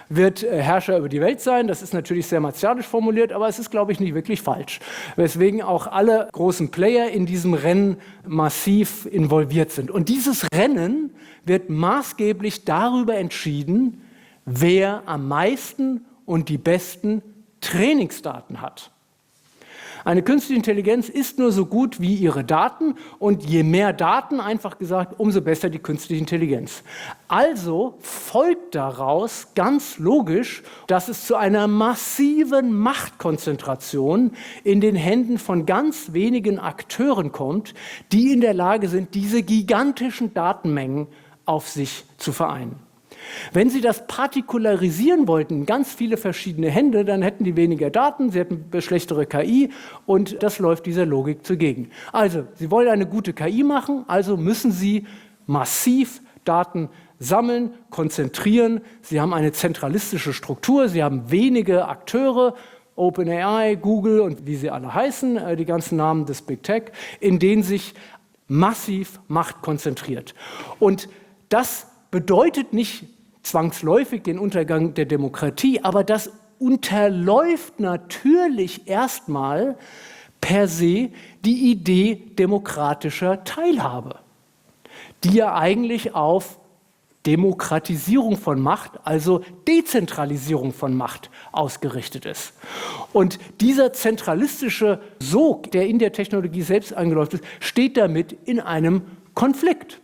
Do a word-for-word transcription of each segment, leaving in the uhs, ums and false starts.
wird Herrscher über die Welt sein. Das ist natürlich sehr martialisch formuliert, aber es ist, glaube ich, nicht wirklich falsch. Weswegen auch alle großen Player in diesem Rennen massiv involviert sind. Und dieses Rennen wird maßgeblich darüber entschieden, wer am meisten und die besten Trainingsdaten hat. Eine künstliche Intelligenz ist nur so gut wie ihre Daten und je mehr Daten, einfach gesagt, umso besser die künstliche Intelligenz. Also folgt daraus ganz logisch, dass es zu einer massiven Machtkonzentration in den Händen von ganz wenigen Akteuren kommt, die in der Lage sind, diese gigantischen Datenmengen auf sich zu vereinen. Wenn Sie das partikularisieren wollten, ganz viele verschiedene Hände, dann hätten die weniger Daten, sie hätten schlechtere K I und das läuft dieser Logik zugegen. Also, Sie wollen eine gute K I machen, also müssen Sie massiv Daten sammeln, konzentrieren. Sie haben eine zentralistische Struktur, Sie haben wenige Akteure, OpenAI, Google und wie sie alle heißen, die ganzen Namen des Big Tech, in denen sich massiv Macht konzentriert. Und das bedeutet nicht zwangsläufig den Untergang der Demokratie, aber das unterläuft natürlich erstmal per se die Idee demokratischer Teilhabe, die ja eigentlich auf Demokratisierung von Macht, also Dezentralisierung von Macht ausgerichtet ist. Und dieser zentralistische Sog, der in der Technologie selbst eingeläuft ist, steht damit in einem Konflikt.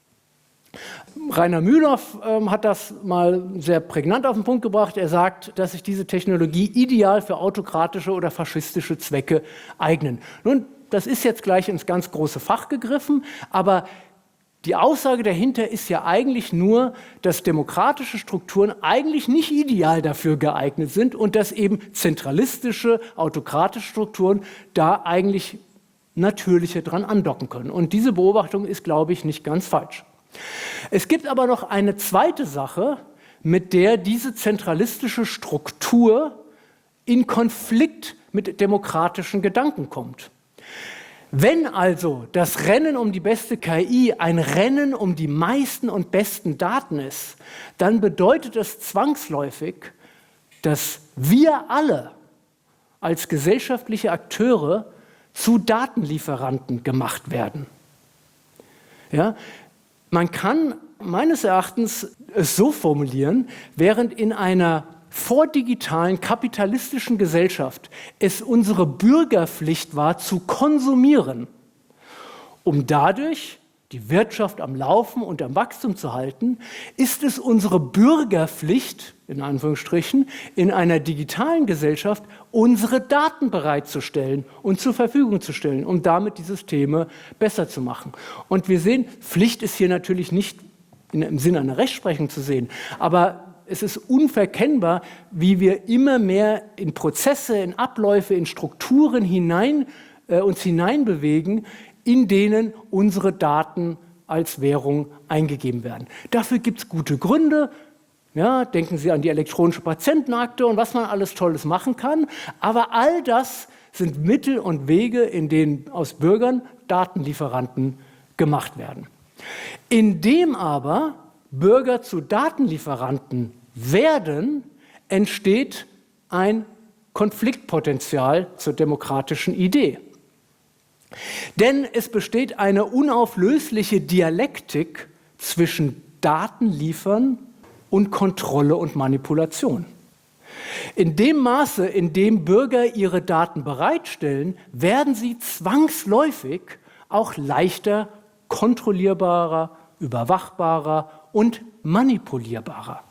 Rainer Mühlhoff ähm, hat das mal sehr prägnant auf den Punkt gebracht. Er sagt, dass sich diese Technologie ideal für autokratische oder faschistische Zwecke eignen. Nun, das ist jetzt gleich ins ganz große Fach gegriffen, aber die Aussage dahinter ist ja eigentlich nur, dass demokratische Strukturen eigentlich nicht ideal dafür geeignet sind und dass eben zentralistische, autokratische Strukturen da eigentlich natürlicher dran andocken können. Und diese Beobachtung ist, glaube ich, nicht ganz falsch. Es gibt aber noch eine zweite Sache, mit der diese zentralistische Struktur in Konflikt mit demokratischen Gedanken kommt. Wenn also das Rennen um die beste K I ein Rennen um die meisten und besten Daten ist, dann bedeutet das zwangsläufig, dass wir alle als gesellschaftliche Akteure zu Datenlieferanten gemacht werden. Ja? Man kann meines Erachtens es so formulieren, während in einer vordigitalen kapitalistischen Gesellschaft es unsere Bürgerpflicht war, zu konsumieren, um dadurch die Wirtschaft am Laufen und am Wachstum zu halten, ist es unsere Bürgerpflicht, in Anführungsstrichen, in einer digitalen Gesellschaft, unsere Daten bereitzustellen und zur Verfügung zu stellen, um damit die Systeme besser zu machen. Und wir sehen, Pflicht ist hier natürlich nicht im Sinne einer Rechtsprechung zu sehen, aber es ist unverkennbar, wie wir immer mehr in Prozesse, in Abläufe, in Strukturen hinein, äh, uns hineinbewegen, in denen unsere Daten als Währung eingegeben werden. Dafür gibt es gute Gründe. Ja, denken Sie an die elektronische Patientenakte und was man alles Tolles machen kann. Aber all das sind Mittel und Wege, in denen aus Bürgern Datenlieferanten gemacht werden. Indem aber Bürger zu Datenlieferanten werden, entsteht ein Konfliktpotenzial zur demokratischen Idee. Denn es besteht eine unauflösliche Dialektik zwischen Datenliefern und Kontrolle und Manipulation. In dem Maße, in dem Bürger ihre Daten bereitstellen, werden sie zwangsläufig auch leichter kontrollierbarer, überwachbarer und manipulierbarer.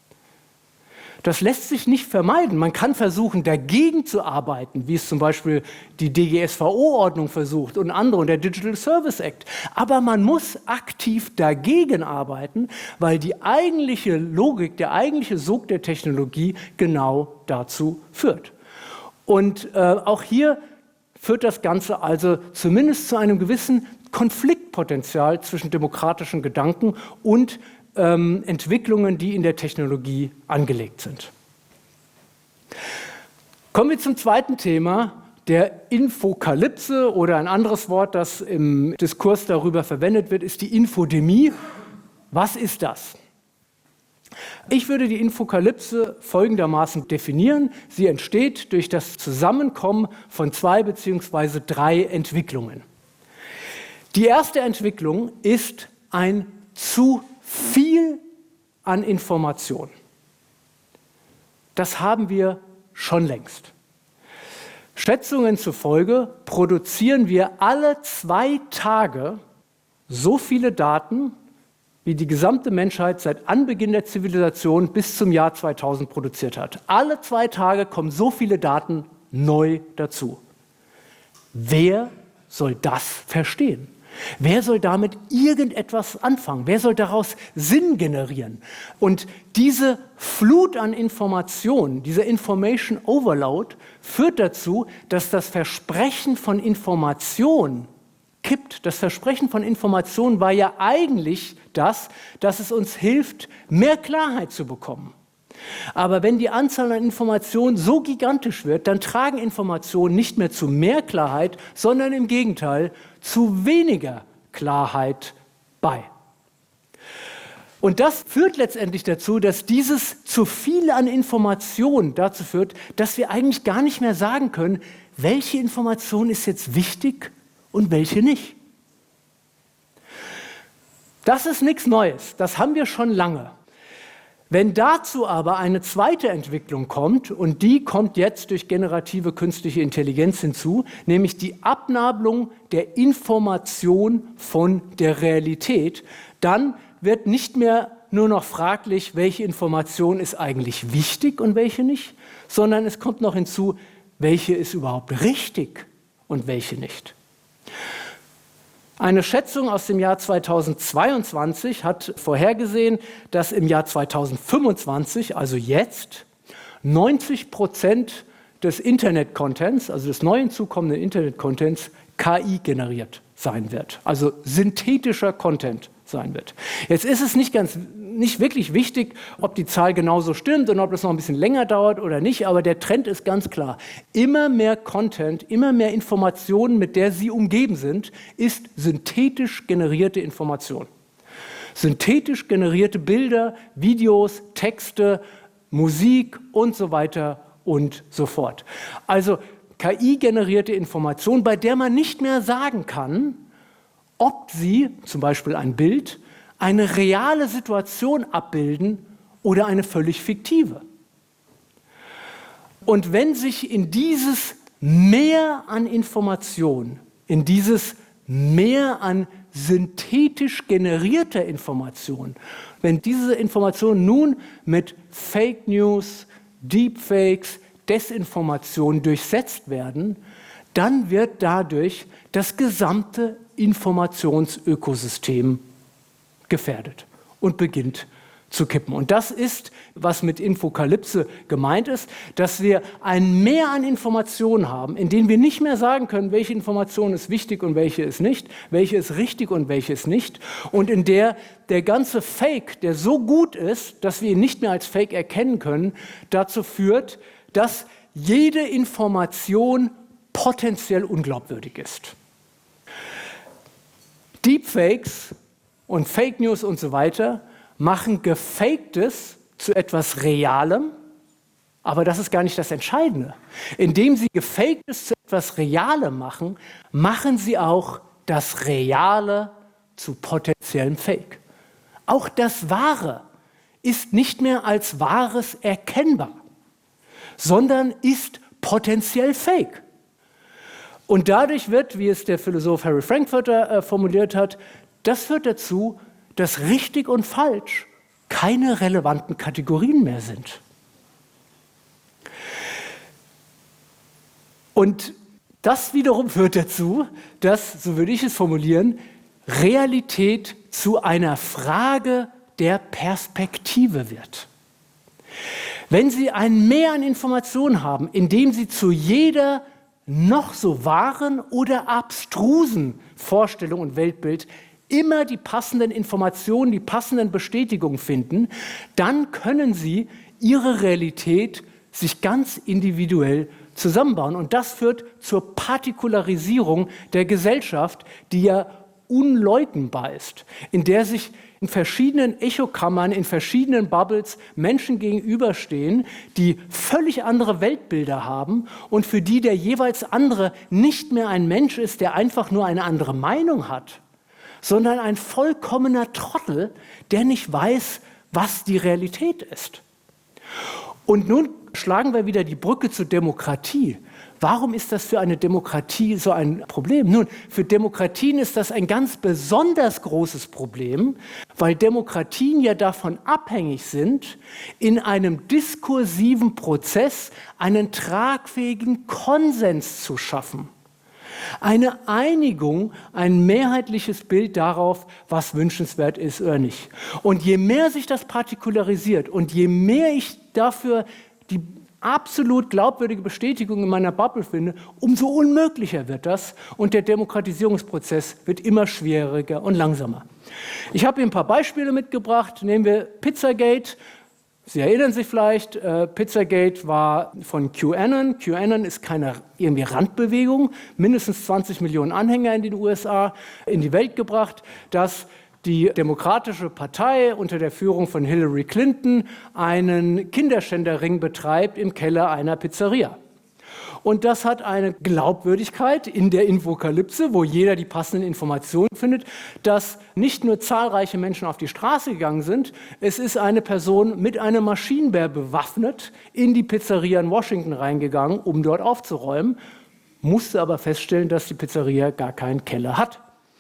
Das lässt sich nicht vermeiden. Man kann versuchen, dagegen zu arbeiten, wie es zum Beispiel die D G S V O-Ordnung versucht und andere und der Digital Service Act. Aber man muss aktiv dagegen arbeiten, weil die eigentliche Logik, der eigentliche Sog der Technologie genau dazu führt. Und äh, auch hier führt das Ganze also zumindest zu einem gewissen Konfliktpotenzial zwischen demokratischen Gedanken und ähm, Entwicklungen, die in der Technologie angelegt sind. Kommen wir zum zweiten Thema, der Infokalypse, oder ein anderes Wort, das im Diskurs darüber verwendet wird, ist die Infodemie. Was ist das? Ich würde die Infokalypse folgendermaßen definieren. Sie entsteht durch das Zusammenkommen von zwei bzw. drei Entwicklungen. Die erste Entwicklung ist ein zu viel an Information. Das haben wir schon längst. Schätzungen zufolge produzieren wir alle zwei Tage so viele Daten, wie die gesamte Menschheit seit Anbeginn der Zivilisation bis zum Jahr zweitausend produziert hat. Alle zwei Tage kommen so viele Daten neu dazu. Wer soll das verstehen? Wer soll damit irgendetwas anfangen? Wer soll daraus Sinn generieren? Und diese Flut an Informationen, dieser Information Overload, führt dazu, dass das Versprechen von Information kippt. Das Versprechen von Information war ja eigentlich das, dass es uns hilft, mehr Klarheit zu bekommen. Aber wenn die Anzahl an Informationen so gigantisch wird, dann tragen Informationen nicht mehr zu mehr Klarheit, sondern im Gegenteil zu weniger Klarheit bei. Und das führt letztendlich dazu, dass dieses zu viel an Informationen dazu führt, dass wir eigentlich gar nicht mehr sagen können, welche Information ist jetzt wichtig und welche nicht. Das ist nichts Neues, das haben wir schon lange. Wenn dazu aber eine zweite Entwicklung kommt, und die kommt jetzt durch generative künstliche Intelligenz hinzu, nämlich die Abnabelung der Information von der Realität, dann wird nicht mehr nur noch fraglich, welche Information ist eigentlich wichtig und welche nicht, sondern es kommt noch hinzu, welche ist überhaupt richtig und welche nicht. Eine Schätzung aus dem Jahr zweitausendzweiundzwanzig hat vorhergesehen, dass im Jahr zweitausendfünfundzwanzig, also jetzt, neunzig Prozent des Internet-Contents, also des neu hinzukommenden Internet-Contents, K I generiert sein wird, also synthetischer Content sein wird. Jetzt ist es nicht ganz, nicht wirklich wichtig, ob die Zahl genauso stimmt und ob das noch ein bisschen länger dauert oder nicht, aber der Trend ist ganz klar. Immer mehr Content, immer mehr Informationen, mit der Sie umgeben sind, ist synthetisch generierte Information. Synthetisch generierte Bilder, Videos, Texte, Musik und so weiter und so fort. Also K I-generierte Information, bei der man nicht mehr sagen kann, ob sie, zum Beispiel ein Bild, eine reale Situation abbilden oder eine völlig fiktive. Und wenn sich in dieses Mehr an Information, in dieses Mehr an synthetisch generierter Information, wenn diese Informationen nun mit Fake News, Deepfakes, Desinformation durchsetzt werden, dann wird dadurch das gesamte Informationsökosystem gefährdet und beginnt zu kippen. Und das ist, was mit Infokalypse gemeint ist, dass wir ein Mehr an Informationen haben, in denen wir nicht mehr sagen können, welche Information ist wichtig und welche ist nicht, welche ist richtig und welche ist nicht, und in der der ganze Fake, der so gut ist, dass wir ihn nicht mehr als Fake erkennen können, dazu führt, dass jede Information potenziell unglaubwürdig ist. Deepfakes und Fake News und so weiter machen Gefaktes zu etwas Realem, aber das ist gar nicht das Entscheidende. Indem sie Gefaktes zu etwas Realem machen, machen sie auch das Reale zu potenziellem Fake. Auch das Wahre ist nicht mehr als Wahres erkennbar, sondern ist potenziell Fake. Und dadurch wird, wie es der Philosoph Harry Frankfurter äh, formuliert hat, das führt dazu, dass richtig und falsch keine relevanten Kategorien mehr sind. Und das wiederum führt dazu, dass, so würde ich es formulieren, Realität zu einer Frage der Perspektive wird. Wenn Sie ein Mehr an Informationen haben, indem Sie zu jeder noch so wahren oder abstrusen Vorstellung und Weltbild immer die passenden Informationen, die passenden Bestätigungen finden, dann können Sie Ihre Realität sich ganz individuell zusammenbauen. Und das führt zur Partikularisierung der Gesellschaft, die ja unleugnbar ist, in der sich, in in verschiedenen Echokammern, in verschiedenen Bubbles Menschen gegenüberstehen, die völlig andere Weltbilder haben und für die der jeweils andere nicht mehr ein Mensch ist, der einfach nur eine andere Meinung hat, sondern ein vollkommener Trottel, der nicht weiß, was die Realität ist. Und nun schlagen wir wieder die Brücke zur Demokratie. Warum ist das für eine Demokratie so ein Problem? Nun, für Demokratien ist das ein ganz besonders großes Problem, weil Demokratien ja davon abhängig sind, in einem diskursiven Prozess einen tragfähigen Konsens zu schaffen. Eine Einigung, ein mehrheitliches Bild darauf, was wünschenswert ist oder nicht. Und je mehr sich das partikularisiert und je mehr ich dafür die absolut glaubwürdige Bestätigung in meiner Bubble finde, umso unmöglicher wird das und der Demokratisierungsprozess wird immer schwieriger und langsamer. Ich habe hier ein paar Beispiele mitgebracht. Nehmen wir Pizzagate. Sie erinnern sich vielleicht, äh, Pizzagate war von QAnon. QAnon ist keine irgendwie Randbewegung, mindestens zwanzig Millionen Anhänger in den U S A in die Welt gebracht, dass die Demokratische Partei unter der Führung von Hillary Clinton einen Kinderschänderring betreibt im Keller einer Pizzeria. Und das hat eine Glaubwürdigkeit in der Infokalypse, wo jeder die passenden Informationen findet, dass nicht nur zahlreiche Menschen auf die Straße gegangen sind, es ist eine Person mit einem Maschinengewehr bewaffnet in die Pizzeria in Washington reingegangen, um dort aufzuräumen, musste aber feststellen, dass die Pizzeria gar keinen Keller hat.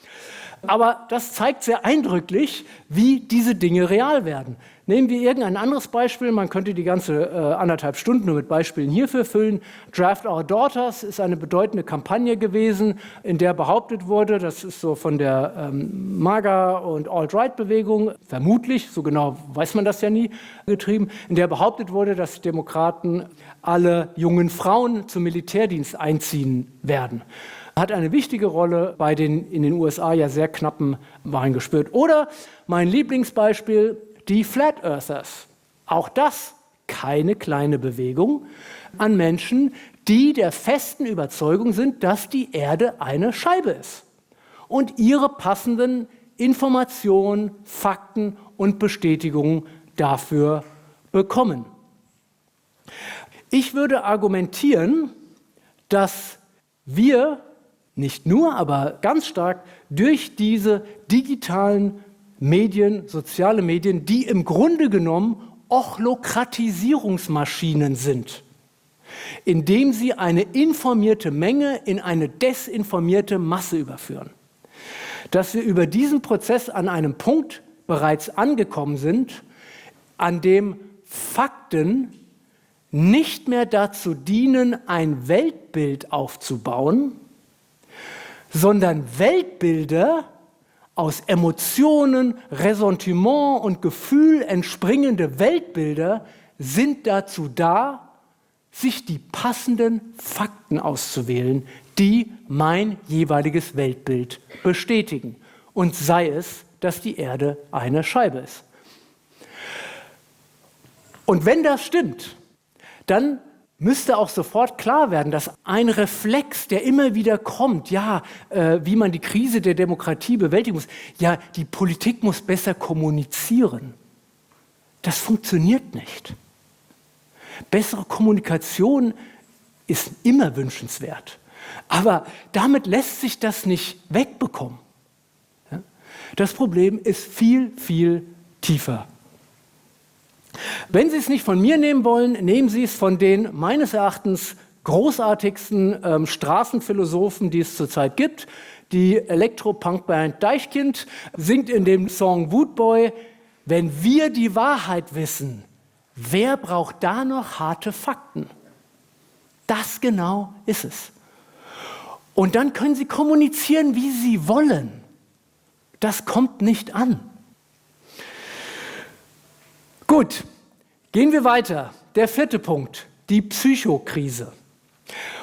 Aber das zeigt sehr eindrücklich, wie diese Dinge real werden. Nehmen wir irgendein anderes Beispiel, man könnte die ganze äh, anderthalb Stunden nur mit Beispielen hierfür füllen. Draft Our Daughters ist eine bedeutende Kampagne gewesen, in der behauptet wurde, das ist so von der ähm, MAGA- und Alt-Right-Bewegung, vermutlich, so genau weiß man das ja nie, getrieben, in der behauptet wurde, dass die Demokraten alle jungen Frauen zum Militärdienst einziehen werden. Hat eine wichtige Rolle bei den in den U S A ja sehr knappen Wahlen gespielt. Oder mein Lieblingsbeispiel, die Flat Earthers. Auch das keine kleine Bewegung an Menschen, die der festen Überzeugung sind, dass die Erde eine Scheibe ist und ihre passenden Informationen, Fakten und Bestätigungen dafür bekommen. Ich würde argumentieren, dass wir nicht nur, aber ganz stark durch diese digitalen Medien, soziale Medien, die im Grunde genommen Ochlokratisierungsmaschinen sind, indem sie eine informierte Menge in eine desinformierte Masse überführen. Dass wir über diesen Prozess an einem Punkt bereits angekommen sind, an dem Fakten nicht mehr dazu dienen, ein Weltbild aufzubauen, sondern Weltbilder aus Emotionen, Ressentiment und Gefühl entspringende Weltbilder sind dazu da, sich die passenden Fakten auszuwählen, die mein jeweiliges Weltbild bestätigen. Und sei es, dass die Erde eine Scheibe ist. Und wenn das stimmt, dann müsste auch sofort klar werden, dass ein Reflex, der immer wieder kommt, ja, äh, wie man die Krise der Demokratie bewältigen muss, ja, die Politik muss besser kommunizieren. Das funktioniert nicht. Bessere Kommunikation ist immer wünschenswert, aber damit lässt sich das nicht wegbekommen. Ja? Das Problem ist viel, viel tiefer. Wenn Sie es nicht von mir nehmen wollen, nehmen Sie es von den meines Erachtens großartigsten ähm, Straßenphilosophen, die es zurzeit gibt. Die Elektro-Punk-Band Deichkind singt in dem Song Woodboy: Wenn wir die Wahrheit wissen, wer braucht da noch harte Fakten? Das genau ist es. Und dann können Sie kommunizieren, wie Sie wollen. Das kommt nicht an. Gut, gehen wir weiter. Der vierte Punkt, die Psychokrise.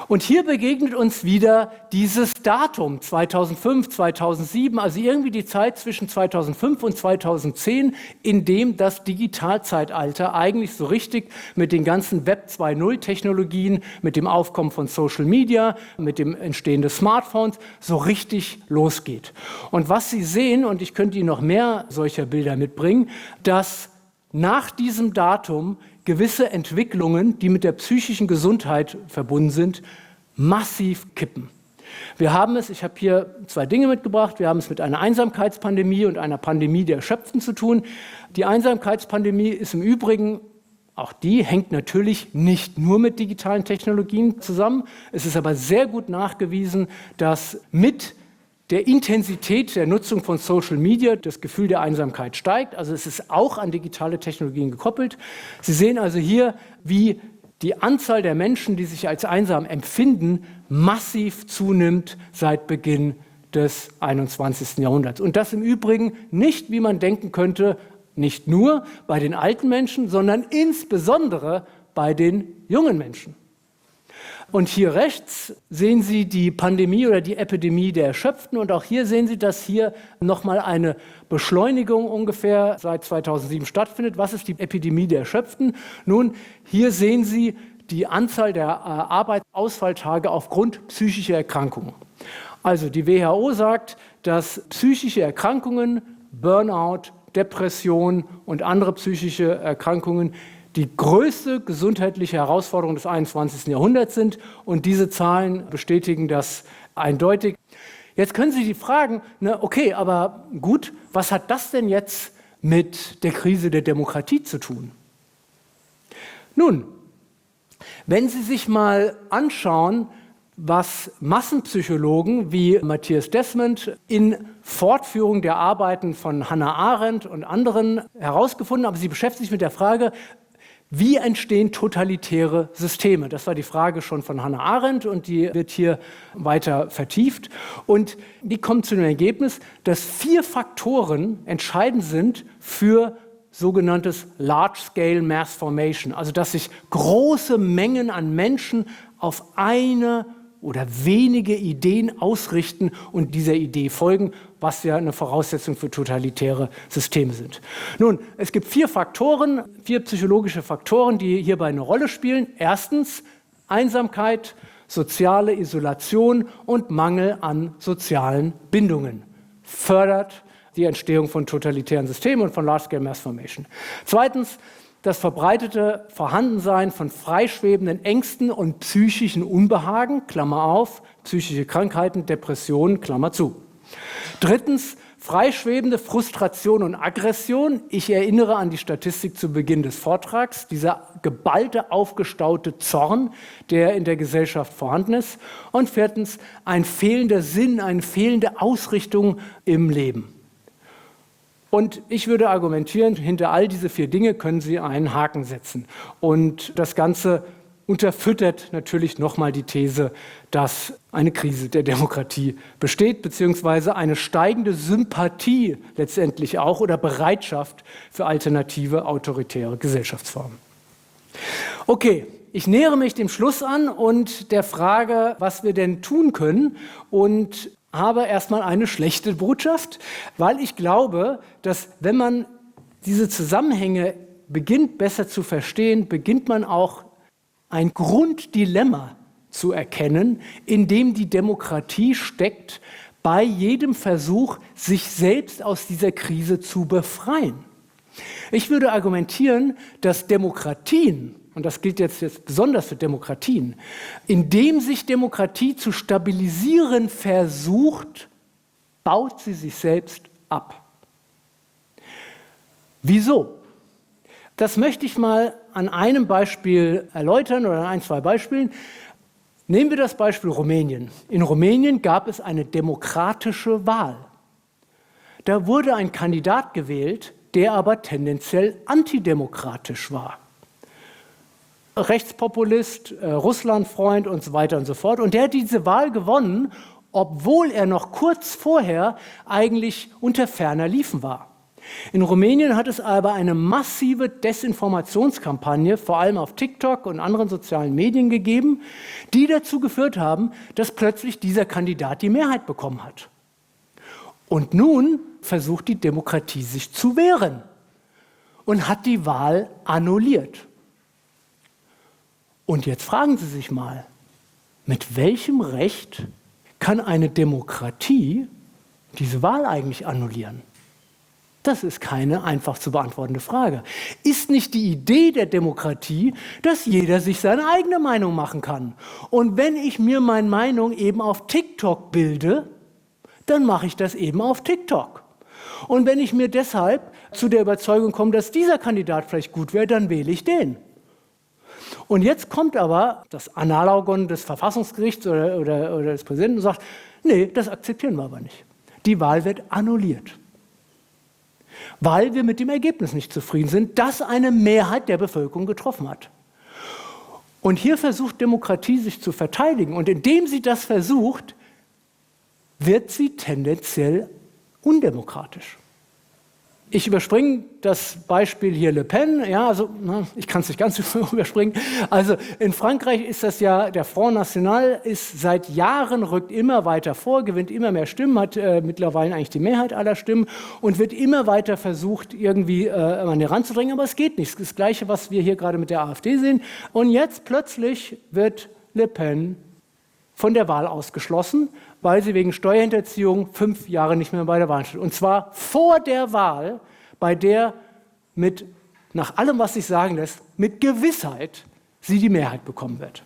Und hier begegnet uns wieder dieses Datum zweitausendfünf, zweitausendsieben, also irgendwie die Zeit zwischen zweitausendfünf und zweitausendzehn, in dem das Digitalzeitalter eigentlich so richtig mit den ganzen Web zwei Punkt null Technologien, mit dem Aufkommen von Social Media, mit dem Entstehen des Smartphones so richtig losgeht. Und was Sie sehen, und ich könnte Ihnen noch mehr solcher Bilder mitbringen, dass nach diesem Datum gewisse Entwicklungen, die mit der psychischen Gesundheit verbunden sind, massiv kippen. Wir haben es, ich habe hier zwei Dinge mitgebracht, wir haben es mit einer Einsamkeitspandemie und einer Pandemie der Erschöpften zu tun. Die Einsamkeitspandemie ist im Übrigen, auch die hängt natürlich nicht nur mit digitalen Technologien zusammen. Es ist aber sehr gut nachgewiesen, dass mit der Intensität der Nutzung von Social Media das Gefühl der Einsamkeit steigt. Also es ist auch an digitale Technologien gekoppelt. Sie sehen also hier, wie die Anzahl der Menschen, die sich als einsam empfinden, massiv zunimmt seit Beginn des einundzwanzigsten Jahrhunderts. Und das im Übrigen nicht, wie man denken könnte, nicht nur bei den alten Menschen, sondern insbesondere bei den jungen Menschen. Und hier rechts sehen Sie die Pandemie oder die Epidemie der Erschöpften. Und auch hier sehen Sie, dass hier nochmal eine Beschleunigung ungefähr seit zweitausendsieben stattfindet. Was ist die Epidemie der Erschöpften? Nun, hier sehen Sie die Anzahl der äh, Arbeitsausfalltage aufgrund psychischer Erkrankungen. Also die W H O sagt, dass psychische Erkrankungen, Burnout, Depression und andere psychische Erkrankungen die größte gesundheitliche Herausforderung des einundzwanzigsten Jahrhunderts sind. Und diese Zahlen bestätigen das eindeutig. Jetzt können Sie sich fragen, ne, okay, aber gut, was hat das denn jetzt mit der Krise der Demokratie zu tun? Nun, wenn Sie sich mal anschauen, was Massenpsychologen wie Matthias Desmond in Fortführung der Arbeiten von Hannah Arendt und anderen herausgefunden haben, sie beschäftigen sich mit der Frage, wie entstehen totalitäre Systeme? Das war die Frage schon von Hannah Arendt und die wird hier weiter vertieft. Und die kommen zu dem Ergebnis, dass vier Faktoren entscheidend sind für sogenanntes Large-Scale Mass Formation, also dass sich große Mengen an Menschen auf eine oder wenige Ideen ausrichten und dieser Idee folgen, was ja eine Voraussetzung für totalitäre Systeme sind. Nun, es gibt vier Faktoren, vier psychologische Faktoren, die hierbei eine Rolle spielen. Erstens Einsamkeit, soziale Isolation und Mangel an sozialen Bindungen. Fördert die Entstehung von totalitären Systemen und von Large-Scale Mass Formation. Zweitens das verbreitete Vorhandensein von freischwebenden Ängsten und psychischen Unbehagen, Klammer auf, psychische Krankheiten, Depressionen, Klammer zu. Drittens, freischwebende Frustration und Aggression. Ich erinnere an die Statistik zu Beginn des Vortrags, dieser geballte, aufgestaute Zorn, der in der Gesellschaft vorhanden ist. Und viertens, ein fehlender Sinn, eine fehlende Ausrichtung im Leben. Und ich würde argumentieren, hinter all diese vier Dinge können Sie einen Haken setzen. Und das Ganze unterfüttert natürlich nochmal die These, dass eine Krise der Demokratie besteht, beziehungsweise eine steigende Sympathie letztendlich auch oder Bereitschaft für alternative autoritäre Gesellschaftsformen. Okay, ich nähere mich dem Schluss an und der Frage, was wir denn tun können, und habe erstmal eine schlechte Botschaft, weil ich glaube, dass wenn man diese Zusammenhänge beginnt besser zu verstehen, beginnt man auch ein Grunddilemma zu erkennen, in dem die Demokratie steckt, bei jedem Versuch, sich selbst aus dieser Krise zu befreien. Ich würde argumentieren, dass Demokratien, und das gilt jetzt, jetzt besonders für Demokratien, indem sich Demokratie zu stabilisieren versucht, baut sie sich selbst ab. Wieso? Das möchte ich mal an einem Beispiel erläutern oder an ein, zwei Beispielen. Nehmen wir das Beispiel Rumänien. In Rumänien gab es eine demokratische Wahl. Da wurde ein Kandidat gewählt, der aber tendenziell antidemokratisch war. Rechtspopulist, äh, Russlandfreund und so weiter und so fort. Und der hat diese Wahl gewonnen, obwohl er noch kurz vorher eigentlich unter ferner Liefen war. In Rumänien hat es aber eine massive Desinformationskampagne, vor allem auf TikTok und anderen sozialen Medien gegeben, die dazu geführt haben, dass plötzlich dieser Kandidat die Mehrheit bekommen hat. Und nun versucht die Demokratie sich zu wehren und hat die Wahl annulliert. Und jetzt fragen Sie sich mal, mit welchem Recht kann eine Demokratie diese Wahl eigentlich annullieren? Das ist keine einfach zu beantwortende Frage. Ist nicht die Idee der Demokratie, dass jeder sich seine eigene Meinung machen kann? Und wenn ich mir meine Meinung eben auf TikTok bilde, dann mache ich das eben auf TikTok. Und wenn ich mir deshalb zu der Überzeugung komme, dass dieser Kandidat vielleicht gut wäre, dann wähle ich den. Und jetzt kommt aber das Analorgon des Verfassungsgerichts oder, oder, oder des Präsidenten und sagt, nee, das akzeptieren wir aber nicht. Die Wahl wird annulliert. Weil wir mit dem Ergebnis nicht zufrieden sind, das eine Mehrheit der Bevölkerung getroffen hat. Und hier versucht Demokratie sich zu verteidigen. Und indem sie das versucht, wird sie tendenziell undemokratisch. Ich überspringe das Beispiel hier Le Pen, ja, also na, ich kann es nicht ganz überspringen. Also in Frankreich ist das ja, der Front National ist seit Jahren, rückt immer weiter vor, gewinnt immer mehr Stimmen, hat äh, mittlerweile eigentlich die Mehrheit aller Stimmen und wird immer weiter versucht, irgendwie äh, an den Rand zu drängen, aber es geht nicht. Das Gleiche, was wir hier gerade mit der AfD sehen. Und jetzt plötzlich wird Le Pen von der Wahl ausgeschlossen, weil sie wegen Steuerhinterziehung fünf Jahre nicht mehr bei der Wahl steht. Und zwar vor der Wahl, bei der mit, nach allem, was sich sagen lässt, mit Gewissheit sie die Mehrheit bekommen wird.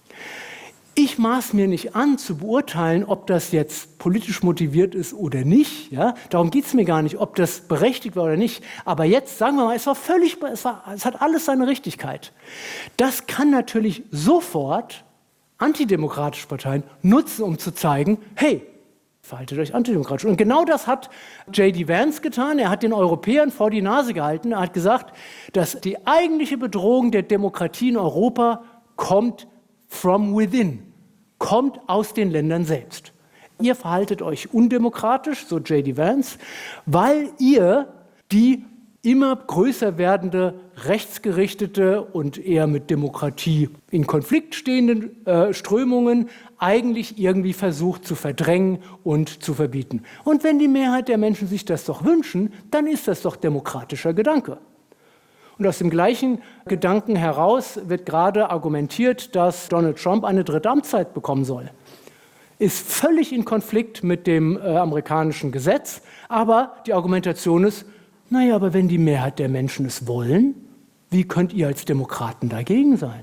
Ich maß mir nicht an, zu beurteilen, ob das jetzt politisch motiviert ist oder nicht. Ja? Darum geht es mir gar nicht, ob das berechtigt war oder nicht. Aber jetzt, sagen wir mal, es war völlig, es, war, es hat alles seine Richtigkeit. Das kann natürlich sofort antidemokratische Parteien nutzen, um zu zeigen, hey, verhaltet euch antidemokratisch. Und genau das hat J D Vance getan. Er hat den Europäern vor die Nase gehalten. Er hat gesagt, dass die eigentliche Bedrohung der Demokratie in Europa kommt from within, kommt aus den Ländern selbst. Ihr verhaltet euch undemokratisch, so J D Vance, weil ihr die immer größer werdende, rechtsgerichtete und eher mit Demokratie in Konflikt stehenden äh, Strömungen eigentlich irgendwie versucht zu verdrängen und zu verbieten. Und wenn die Mehrheit der Menschen sich das doch wünschen, dann ist das doch demokratischer Gedanke. Und aus dem gleichen Gedanken heraus wird gerade argumentiert, dass Donald Trump eine dritte Amtszeit bekommen soll. Ist völlig in Konflikt mit dem äh, amerikanischen Gesetz, aber die Argumentation ist, naja, aber wenn die Mehrheit der Menschen es wollen, wie könnt ihr als Demokraten dagegen sein?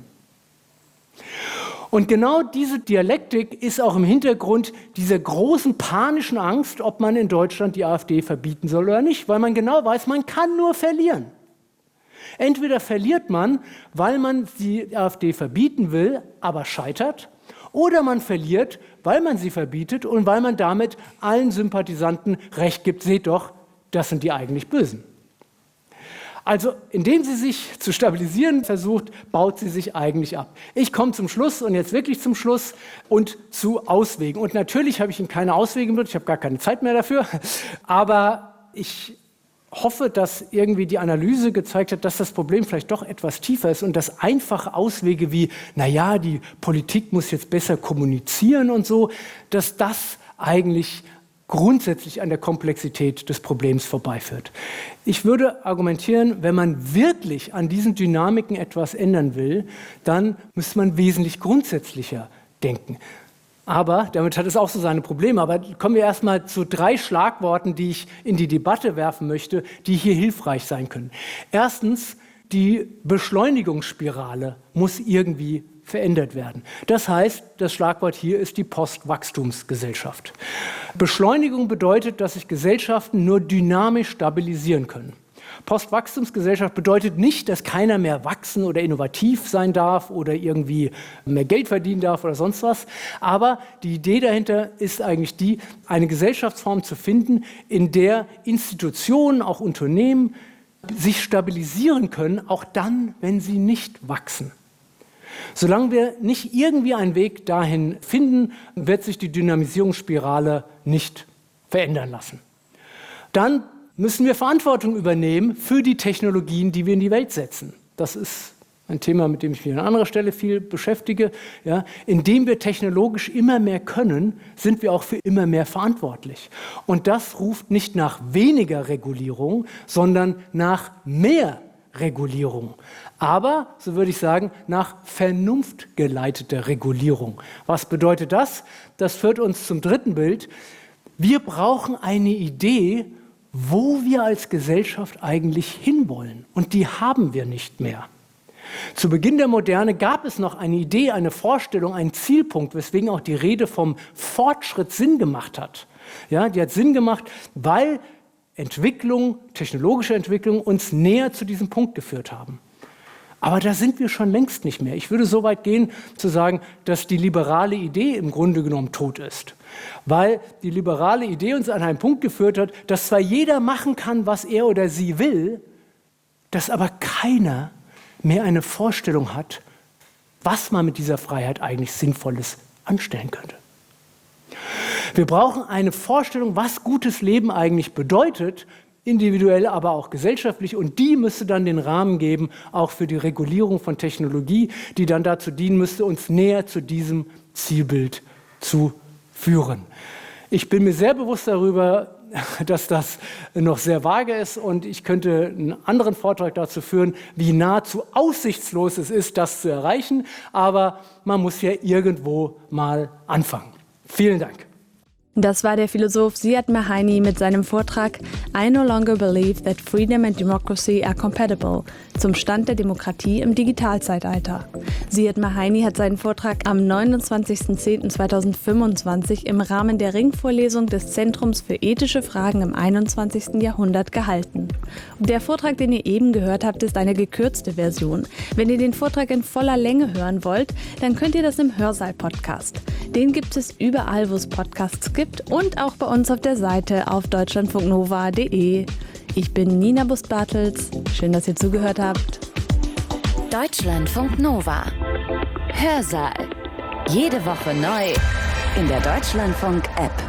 Und genau diese Dialektik ist auch im Hintergrund dieser großen panischen Angst, ob man in Deutschland die AfD verbieten soll oder nicht, weil man genau weiß, man kann nur verlieren. Entweder verliert man, weil man die AfD verbieten will, aber scheitert, oder man verliert, weil man sie verbietet und weil man damit allen Sympathisanten Recht gibt, seht doch, das sind die eigentlich Bösen. Also, indem sie sich zu stabilisieren versucht, baut sie sich eigentlich ab. Ich komme zum Schluss und jetzt wirklich zum Schluss und zu Auswegen. Und natürlich habe ich Ihnen keine Auswege mit, ich habe gar keine Zeit mehr dafür, aber ich hoffe, dass irgendwie die Analyse gezeigt hat, dass das Problem vielleicht doch etwas tiefer ist und dass einfache Auswege wie, naja, die Politik muss jetzt besser kommunizieren und so, dass das eigentlich grundsätzlich an der Komplexität des Problems vorbeiführt. Ich würde argumentieren, wenn man wirklich an diesen Dynamiken etwas ändern will, dann müsste man wesentlich grundsätzlicher denken. Aber, damit hat es auch so seine Probleme, aber kommen wir erstmal zu drei Schlagworten, die ich in die Debatte werfen möchte, die hier hilfreich sein können. Erstens, die Beschleunigungsspirale muss irgendwie verändert werden. Das heißt, das Schlagwort hier ist die Postwachstumsgesellschaft. Beschleunigung bedeutet, dass sich Gesellschaften nur dynamisch stabilisieren können. Postwachstumsgesellschaft bedeutet nicht, dass keiner mehr wachsen oder innovativ sein darf oder irgendwie mehr Geld verdienen darf oder sonst was. Aber die Idee dahinter ist eigentlich die, eine Gesellschaftsform zu finden, in der Institutionen, auch Unternehmen, sich stabilisieren können, auch dann, wenn sie nicht wachsen. Solange wir nicht irgendwie einen Weg dahin finden, wird sich die Dynamisierungsspirale nicht verändern lassen. Dann müssen wir Verantwortung übernehmen für die Technologien, die wir in die Welt setzen. Das ist ein Thema, mit dem ich mich an anderer Stelle viel beschäftige. Ja, indem wir technologisch immer mehr können, sind wir auch für immer mehr verantwortlich. Und das ruft nicht nach weniger Regulierung, sondern nach mehr Regulierung. Aber, so würde ich sagen, nach vernunftgeleiteter Regulierung. Was bedeutet das? Das führt uns zum dritten Bild. Wir brauchen eine Idee, wo wir als Gesellschaft eigentlich hinwollen. Und die haben wir nicht mehr. Zu Beginn der Moderne gab es noch eine Idee, eine Vorstellung, einen Zielpunkt, weswegen auch die Rede vom Fortschritt Sinn gemacht hat. Ja, die hat Sinn gemacht, weil Entwicklung, technologische Entwicklung uns näher zu diesem Punkt geführt haben. Aber da sind wir schon längst nicht mehr. Ich würde so weit gehen, zu sagen, dass die liberale Idee im Grunde genommen tot ist. Weil die liberale Idee uns an einen Punkt geführt hat, dass zwar jeder machen kann, was er oder sie will, dass aber keiner mehr eine Vorstellung hat, was man mit dieser Freiheit eigentlich Sinnvolles anstellen könnte. Wir brauchen eine Vorstellung, was gutes Leben eigentlich bedeutet, individuell, aber auch gesellschaftlich. Und die müsste dann den Rahmen geben, auch für die Regulierung von Technologie, die dann dazu dienen müsste, uns näher zu diesem Zielbild zu führen. Ich bin mir sehr bewusst darüber, dass das noch sehr vage ist und ich könnte einen anderen Vortrag dazu führen, wie nahezu aussichtslos es ist, das zu erreichen. Aber man muss ja irgendwo mal anfangen. Vielen Dank. Das war der Philosoph Ziad Mahaini mit seinem Vortrag I no longer believe that freedom and democracy are compatible zum Stand der Demokratie im Digitalzeitalter. Ziad Mahaini hat seinen Vortrag am neunundzwanzigsten zehnten zweitausendfünfundzwanzig im Rahmen der Ringvorlesung des Zentrums für ethische Fragen im einundzwanzigsten Jahrhundert gehalten. Der Vortrag, den ihr eben gehört habt, ist eine gekürzte Version. Wenn ihr den Vortrag in voller Länge hören wollt, dann könnt ihr das im Hörsaal-Podcast. Den gibt es überall, wo es Podcasts gibt und auch bei uns auf der Seite auf deutschlandfunknova punkt de. Ich bin Nina Bust-Bartels. Schön, dass ihr zugehört habt. Deutschlandfunk Nova. Hörsaal. Jede Woche neu in der Deutschlandfunk-App.